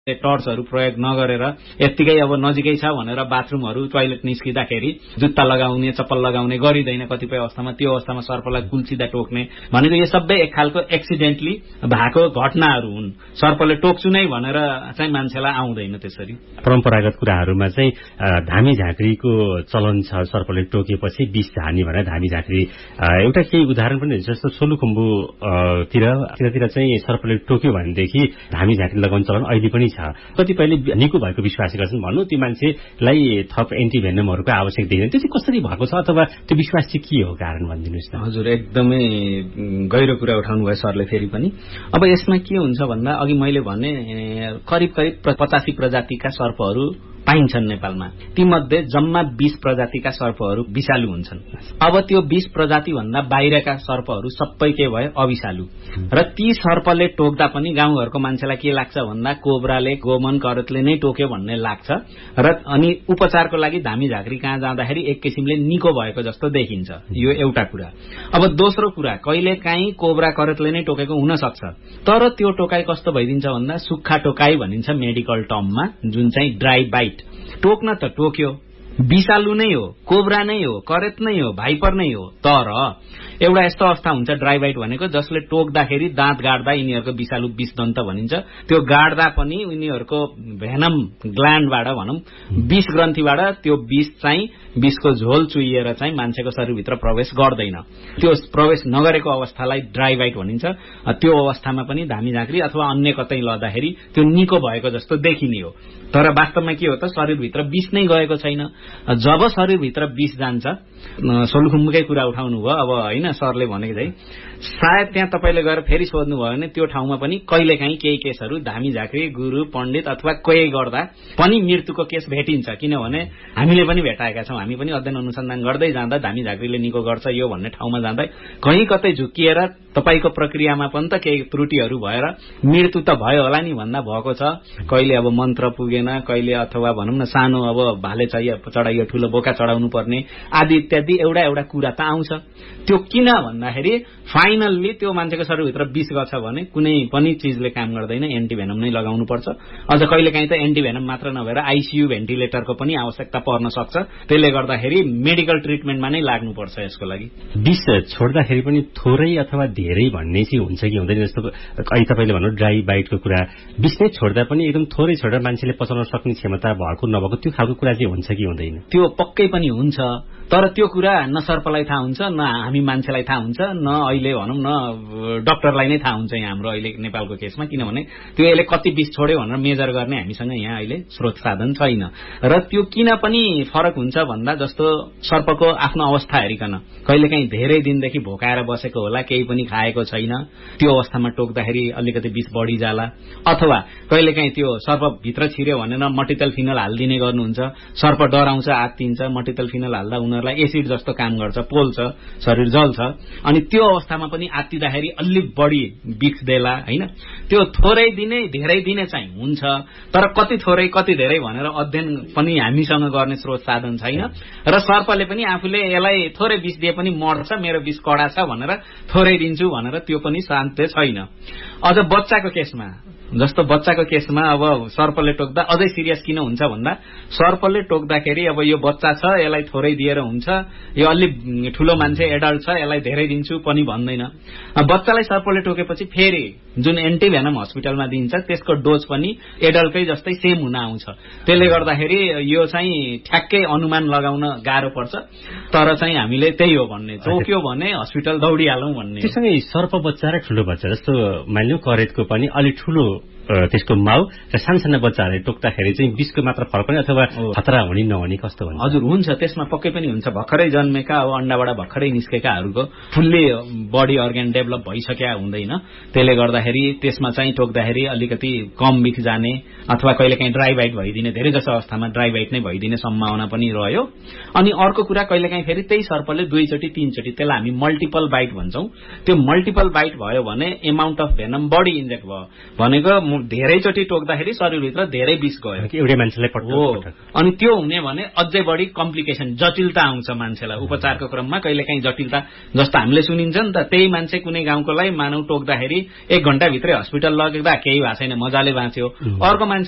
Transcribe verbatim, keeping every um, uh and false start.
टर्चहरू प्रयोग नगरेर यत्तिकै अब नजिकै छ भनेर बाथरुमहरू टोयलेट निस्किँदाखेरि जुत्ता लगाउने चप्पल लगाउने गरिँदैन कतिपय अवस्थामा। त्यो अवस्थामा सर्पलाई कुल्चिँदा टोक्ने भनेको यो सबै एक खालको एक्सिडेन्टली भएको घटनाहरू हुन्। सर्पले टोक्छु नै भनेर चाहिँ मान्छेलाई आउँदैन। त्यसरी परम्परागत कुराहरूमा चाहिँ धामी झाँक्रीको चलन छ। सर्पले टोकेपछि विष झार्ने भनेर धामी झाँक्री एउटा केही उदाहरण पनि हुन्छ। जस्तो सोलुखुम्बुतिर तिर चाहिँ सर्पले टोक्यो भनेदेखि धामी झाँक्री लगाउने चलन अहिले पनि छ। कतिपयले निको भएको विश्वास गर्छन् भन्नु त्यो मान्छेलाई थप एन्टिभेनमहरूको आवश्यक देखिन्छ। त्यो चाहिँ कसरी भएको छ अथवा त्यो विश्वास चाहिँ के हो कारण भनिदिनुहोस् न। हजुर एकदमै गहिरो कुरा उठाउनु भयो सरले फेरि पनि। अब यसमा के हुन्छ भन्दा अघि मैले भने करिब करिब पचासी प्रजातिका सर्पहरू पाइन्छन् नेपालमा। तीमध्ये जम्मा बीस प्रजातिका सर्पहरू विषालु हुन्छन्। अब त्यो बीस प्रजाति भन्दा बाहिरका सर्पहरू सबै के भए अविषालु। र ती सर्पले टोक्दा पनि गाउँघरको मान्छेलाई के लाग्छ भन्दा कोब्राले गोमन करतले नै टोक्यो भन्ने लाग्छ। र अनि उपचारको लागि धामी झाँक्री कहाँ जाँदाखेरि एक किसिमले निको भएको जस्तो देखिन्छ। यो एउटा कुरा। अब दोस्रो कुरा कहिले काहीँ कोब्रा करतले नै टोकेको हुन सक्छ। तर त्यो टोकाई कस्तो भइदिन्छ भन्दा सुक्खा टोकाई भनिन्छ मेडिकल टर्ममा, जुन चाहिँ ड्राई बाइट। टोक्न त टोक्यो, विषालु नै हो, कोब्रा नै हो, करेत नै हो, भाइपर नै हो। तर एउटा यस्तो अवस्था हुन्छ ड्राई बाइट भनेको जसले टोक्दाखेरि दाँत गाड्दा यिनीहरूको विषालु विषदन्त भनिन्छ। त्यो गाड्दा पनि यिनीहरूको भेनम ग्ल्यान्डबाट भनौं विष ग्रन्थीबाट त्यो विष चाहिँ विषको झोल चुहिएर चाहिँ मान्छेको शरीरभित्र प्रवेश गर्दैन। त्यो प्रवेश नगरेको अवस्थालाई ड्राई बाइट भनिन्छ। त्यो अवस्थामा पनि धामी झाँक्री अथवा अन्य कतै लड्दाखेरि त्यो निको भएको जस्तो देखिने हो। तर वास्तवमा के हो त शरीरभित्र विष नै गएको छैन। जब शरीरभित्र विष जान्छ, सोलुखुम्बुकै कुरा उठाउनु भयो अब होइन सरले भनेको चाहिँ सायद त्यहाँ तपाईले गएर फेरि सोध्नु भयो भने त्यो ठाउँमा पनि कहिलेकाहीँ केही केसहरू धामी झाँक्री गुरु पण्डित अथवा कोही गर्दा पनि मृत्युको केस भेटिन्छ। किनभने हामीले पनि भेटाएका छौं। हामी पनि अध्ययन अनुसन्धान गर्दै जाँदा धामी झाँक्रीले निको गर्छ यो भन्ने ठाउँमा जाँदा कहीँ कतै झुकिएर तपाईको प्रक्रियामा पनि त केही त्रुटिहरू भएर मृत्यु त भयो होला नि भन्दा भएको छ। कहिले अब मन्त्र पुगेन, कहिले अथवा भनौं न सानो अब भाले चढाइयो ठूलो बोका चढाउनु पर्ने आदि इत्यादि एउटा एउटा कुरा त आउँछ। त्यो किन भन्दाखेरि फाइनल्ली त्यो मान्छेको शरीरभित्र विष गछ भने कुनै पनि चीजले काम गर्दैन, एन्टिभेनम नै लगाउनु पर्छ। अझ कहिलेकाहीँ त एन्टिभेनम मात्र नभएर आईसीयू भेन्टिलेटरको पनि आवश्यकता पर्न सक्छ। त्यसले गर्दाखेरि मेडिकल ट्रिटमेन्टमा नै लाग्नुपर्छ यसको लागि। विष छोड्दाखेरि पनि थोरै अथवा धेरै भन्ने चाहिँ हुन्छ कि हुँदैन? जस्तो अहिले तपाईले भन्नु ड्राई बाइटको कुरा, विष नै छोड्दा पनि एकदम थोरै छोडेर मान्छेले पचाउन सक्ने क्षमता भएको नभएको त्यो खालको कुरा चाहिँ हुन्छ कि हुँदैन? त्यो पक्कै पनि हुन्छ। तर त्यो कुरा न सर्पलाई थाहा हुन्छ, न हामी मान्छेलाई थाहा हुन्छ, न अहिले भनौं न डाक्टरलाई नै थाहा हुन्छ यहाँ हाम्रो अहिले नेपालको केसमा। किनभने त्यो यसले कति विष छोड्यो भनेर मेजर गर्ने हामीसँग यहाँ अहिले स्रोत साधन छैन। र त्यो किन पनि फरक हुन्छ भन्दा जस्तो सर्पको आफ्नो अवस्था हेरिकन कहिलेकाहीँ धेरै दिनदेखि भोकाएर बसेको होला, केही पनि खाएको छैन, त्यो अवस्थामा टोक्दाखेरि अलिकति विष बढी जाला। अथवा कहिलेकाहीँ त्यो सर्प भित्र छिर्यो भनेर मटितल फिनल हालिदिने गर्नुहुन्छ। सर्प डराउँछ, आत्तिन्छ, मटितल फिनल हाल्दा उनीहरूलाई एसिड जस्तो काम गर्छ, पोल्छ, शरीर जल्छ। अनि त्यो अवस्थामा पनि आत्तिदाखेरि अलि बढी विष देला हैन। त्यो थोरै दिने धेरै दिने चाहिँ हुन्छ। तर कति थोरै कति धेरै भनेर अध्ययन पनि हामीसँग गर्ने स्रोत साधन छैन। र सर्पले पनि आफूले यसलाई थोरै विष दिए पनि मर्छ, मेरो विष कडा छ भनेर थोरै दिन्छु भनेर त्यो पनि शान्त छैन। अझ बच्चाको केसमा जस्तो बच्चाको केसमा अब सर्पले टोक्दा अझै सिरियस किन हुन्छ भन्दा सर्पले टोक्दाखेरि अब यो बच्चा छ यसलाई थोरै दिएर हुन्छ, यो अलि ठूलो मान्छे एडल्ट छ यसलाई धेरै दिन्छु पनि भन्दैन। बच्चालाई सर्पले टोकेपछि फेरि जुन एन्टिभेनम हस्पिटलमा दिन्छ त्यसको डोज पनि एडल्टकै जस्तै सेम हुन आउँछ। त्यसले गर्दाखेरि यो चाहिँ ठ्याक्कै अनुमान लगाउन गाह्रो पर्छ। तर चाहिँ हामीले त्यही हो भन्ने, टोक्यो भने हस्पिटल दौडिहालौं भन्ने। त्यससँगै सर्प बच्चा र ठूलो बच्चा जस्तो मानिलियो करेतको पनि अलि ठूलो त्यसको माउ र सानसाना बच्चाहरूले टोक्दाखेरि चाहिँ विषको मात्र फरक पर्ने अथवा खतरा हुने नहुने कस्तो हुन्छ? हजुर हुन्छ, त्यसमा पक्कै पनि हुन्छ। भर्खरै जन्मेका अब अण्डाबाट भर्खरै निस्केकाहरूको फुल्ली बडी अर्ग्यान डेभलप भइसक्या हुँदैन। त्यसले गर्दाखेरि त्यसमा चाहिँ टोक्दाखेरि अलिकति कम विष जाने अथवा कहिलेकाहीँ ड्राई बाइट भइदिने, धेरै जसो अवस्थामा ड्राई बाइट नै भइदिने सम्भावना पनि रह्यो। अनि अर्को कुरा कहिलेकाहीँ फेरि त्यही सर्पले दुईचोटि तीनचोटि, त्यसलाई हामी मल्टिपल बाइट भन्छौं। त्यो मल्टिपल बाइट भयो भने एमाउन्ट अफ भेनम बढी इन्जेक्ट भयो भनेको धेरैचोटि टोक्दाखेरि शरीरभित्र धेरै विष गयो एउटै मान्छेलाई पटक। अनि त्यो हुने भने अझै बढी कम्प्लिकेसन जटिलता आउँछ मान्छेलाई उपचारको क्रममा। कहिलेकाहीँ जटिलता जस्तो हामीले सुनिन्छ नि त, त्यही मान्छे कुनै गाउँकोलाई मानव टोक्दाखेरि एक घण्टाभित्रै हस्पिटल लगेदा केही भएको छैन, मजाले बाँच्यो। अर्को